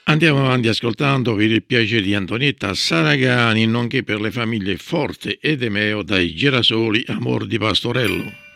Andiamo avanti ascoltando per il piacere di Antonietta Saragani, nonché per le famiglie Forte ed Emeo dai Girasoli Amor di Pastorello.